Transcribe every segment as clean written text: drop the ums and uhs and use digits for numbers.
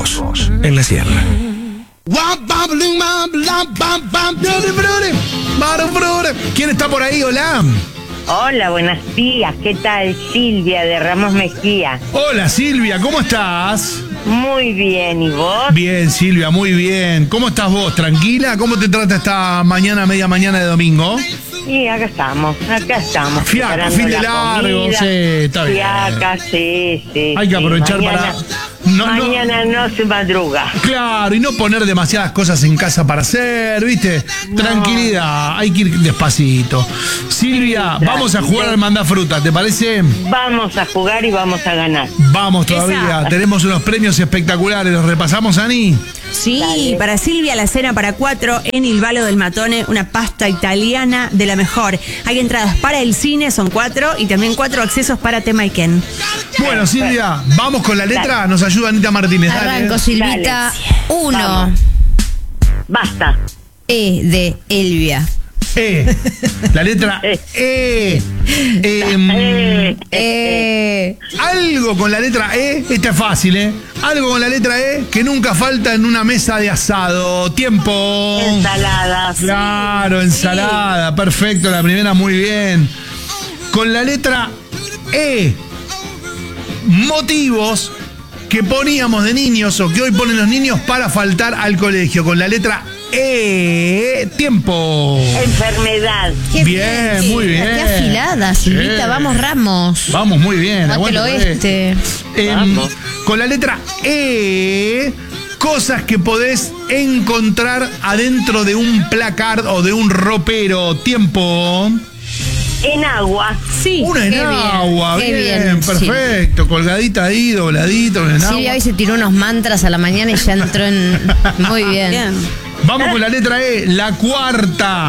vos, en la sierra. ¿Quién está por ahí? Hola. Hola, buenos días. ¿Qué tal? Silvia de Ramos Mejía. Hola Silvia, ¿cómo estás? Muy bien, ¿y vos? Bien, Silvia, muy bien. ¿Cómo estás vos? ¿Tranquila? ¿Cómo te trata esta mañana, media mañana de domingo? Y acá estamos. Fiaca, fin de largo, sí, está bien. Fiaca, sí. Hay que aprovechar mañana, mañana no se madruga. Claro, y no poner demasiadas cosas en casa para hacer, ¿viste? No. Tranquilidad, hay que ir despacito. Silvia, vamos a jugar al Mandafruta, ¿te parece? Vamos a jugar y vamos a ganar. Vamos todavía, tenemos unos premios espectaculares. ¿Los repasamos, Ani? Sí, Dale. para Silvia la cena para 4 en Il Valo del Matone, una pasta italiana de la mejor. Hay entradas para el cine, son 4, y también 4 accesos para Temaiken. Bueno, Silvia, vamos con la letra. Nos ayuda Anita Martínez. Dale. Arranco, Silvita. 1. Vamos. Basta. E de Elvia. La letra E. Algo con la letra E, esta es fácil, ¿eh? Algo con la letra E que nunca falta en una mesa de asado. Tiempo. Ensaladas. Claro, ensalada, perfecto, la primera muy bien. Con la letra E, motivos que poníamos de niños o que hoy ponen los niños para faltar al colegio. Con la letra E, tiempo. Enfermedad. Qué Bien, muy bien. Qué afilada, Silvita. Sí. Vamos, Ramos. Vamos muy bien. Aguante el aguante. oeste. Vamos. Con la letra E, cosas que podés encontrar adentro de un placard o de un ropero. Tiempo. En agua. Sí. Una en qué bien, agua. qué Bien, bien, perfecto. Colgadita ahí, dobladito en Silvia agua. hoy se tiró unos mantras a la mañana y ya entró en... Muy bien. Bien. Vamos con la letra E, la cuarta.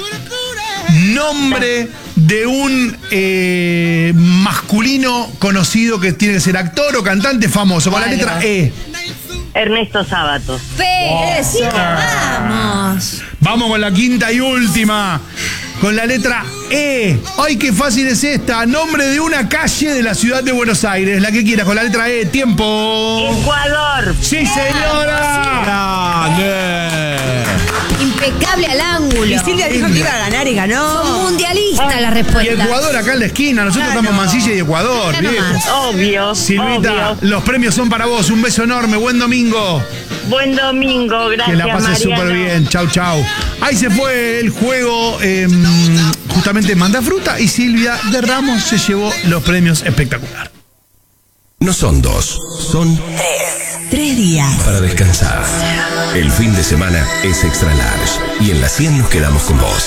Nombre de un masculino conocido que tiene que ser actor o cantante famoso. Con la letra E. Ernesto Sábato. Vamos. Vamos con la quinta y última. Con la letra E. ¡Ay, qué fácil es esta! Nombre de una calle de la ciudad de Buenos Aires. La que quieras, con la letra E. ¡Tiempo! Ecuador. ¡Sí, señora! Impecable al ángulo. Y Silvia dijo que iba a ganar y ganó. Mundialista la Y respuesta. Ecuador acá en la esquina. Nosotros estamos Mansilla y Ecuador. Mira viejo. nomás. Obvio. Silvita, obvio. los premios son para vos. Un beso enorme. Buen domingo. Buen domingo. Gracias, Que la pases Mariano. súper bien. Chau, chau. Ahí se fue el juego. Justamente Mandafruta. Y Silvia de Ramos se llevó los premios espectacular. No son 2, son 3 días. para descansar. El fin de semana es extra large y en la 100 nos quedamos con vos.